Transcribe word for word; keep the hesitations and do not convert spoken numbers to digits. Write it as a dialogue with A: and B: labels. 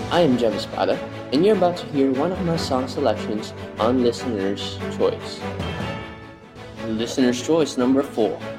A: I am Jeff Espada, and you're about to hear one of my song selections on Listener's Choice. Listener's Choice number four,